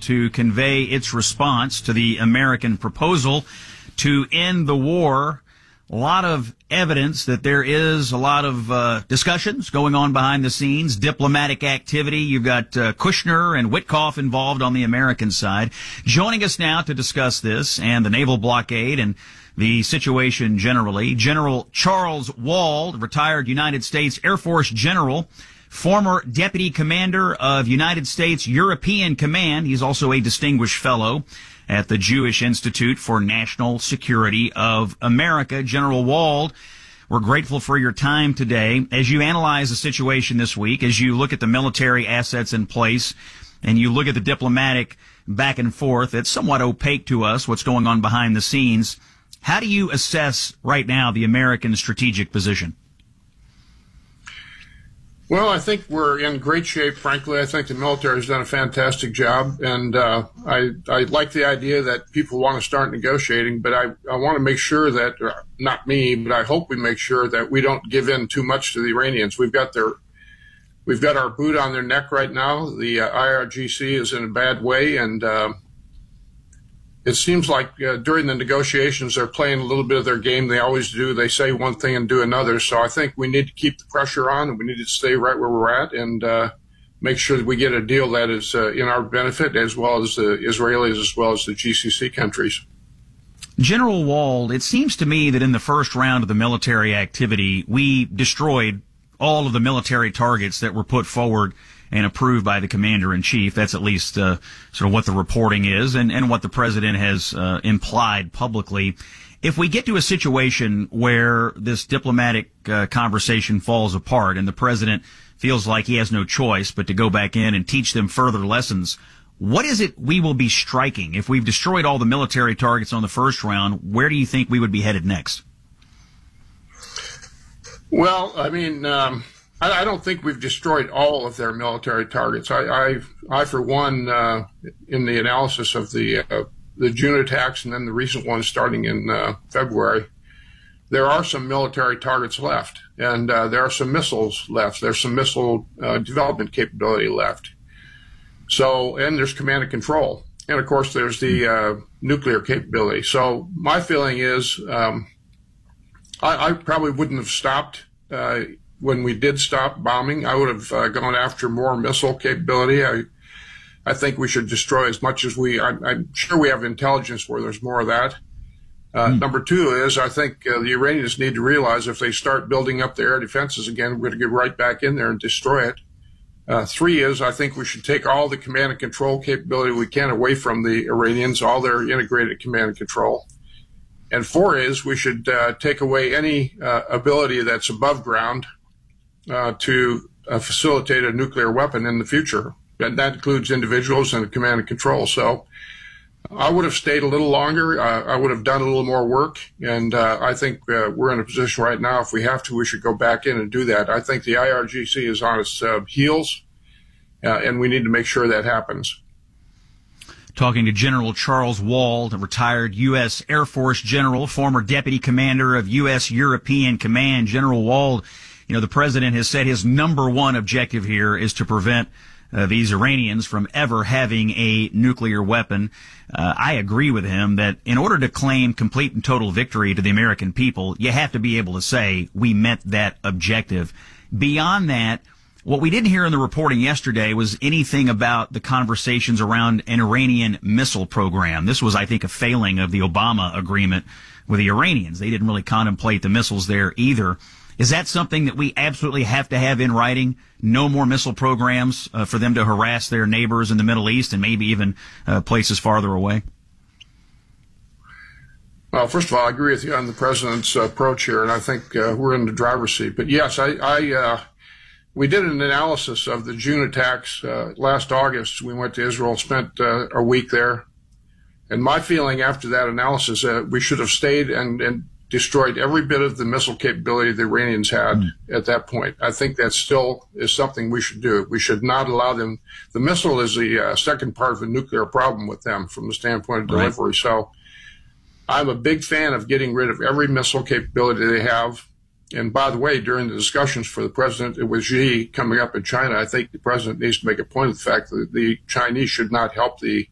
to convey its response to the American proposal to end the war. A lot of evidence that there is a lot of discussions going on behind the scenes, diplomatic activity. You've got Kushner and Witkoff involved on the American side. Joining us now to discuss this and the naval blockade and the situation generally, General Charles Wald, retired United States Air Force general, former deputy commander of United States European Command. He's also a distinguished fellow at the Jewish Institute for National Security of America. General Wald, we're grateful for your time today. As you analyze the situation this week, as you look at the military assets in place, and you look at the diplomatic back and forth, it's somewhat opaque to us what's going on behind the scenes. How do you assess right now the American strategic position? Well, I think we're in great shape, frankly. I think the military has done a fantastic job, and I like the idea that people want to start negotiating, but I want to make sure that, not me, but I hope we make sure that we don't give in too much to the Iranians. We've got our boot on their neck right now. The IRGC is in a bad way, and it seems like during the negotiations, they're playing a little bit of their game. They always do. They say one thing and do another. So I think we need to keep the pressure on, and we need to stay right where we're at and make sure that we get a deal that is in our benefit, as well as the Israelis, as well as the GCC countries. General Wald, it seems to me that in the first round of the military activity, we destroyed all of the military targets that were put forward and approved by the commander-in-chief. That's at least sort of what the reporting is and what the president has implied publicly. If we get to a situation where this diplomatic conversation falls apart and the president feels like he has no choice but to go back in and teach them further lessons, what is it we will be striking? If we've destroyed all the military targets on the first round, where do you think we would be headed next? Well, I mean, I don't think we've destroyed all of their military targets. I for one, in the analysis of the June attacks and then the recent ones starting in February, there are some military targets left, and there are some missiles left. There's some missile development capability left. So, and there's command and control, and of course there's the nuclear capability. So my feeling is, I probably wouldn't have stopped. When we did stop bombing, I would have gone after more missile capability. I think we should destroy as much as I'm sure we have intelligence where there's more of that. Number two is I think the Iranians need to realize if they start building up their air defenses again, we're going to get right back in there and destroy it. Three is I think we should take all the command and control capability we can away from the Iranians, all their integrated command and control. And four is we should take away any ability that's above ground to facilitate a nuclear weapon in the future. And that includes individuals and command and control. So I would have stayed a little longer. I would have done a little more work. And I think we're in a position right now, if we have to, we should go back in and do that. I think the IRGC is on its heels, and we need to make sure that happens. Talking to General Charles Wald, a retired U.S. Air Force general, former deputy commander of U.S. European Command. General Wald, you know, the president has said his number one objective here is to prevent these Iranians from ever having a nuclear weapon. I agree with him that in order to claim complete and total victory to the American people, you have to be able to say we met that objective. Beyond that, what we didn't hear in the reporting yesterday was anything about the conversations around an Iranian missile program. This was, I think, a failing of the Obama agreement with the Iranians. They didn't really contemplate the missiles there either. Is that something that we absolutely have to have in writing? No more missile programs for them to harass their neighbors in the Middle East and maybe even places farther away? Well, first of all, I agree with you on the president's approach here, and I think we're in the driver's seat. But yes, we did an analysis of the June attacks last August. We went to Israel, spent a week there. And my feeling after that analysis, we should have stayed and destroyed every bit of the missile capability the Iranians had at that point. I think that still is something we should do. We should not allow them. The missile is the second part of the nuclear problem with them from the standpoint of delivery. Right. So I'm a big fan of getting rid of every missile capability they have. And by the way, during the discussions for the president with Xi coming up in China, I think the president needs to make a point of the fact that the Chinese should not help the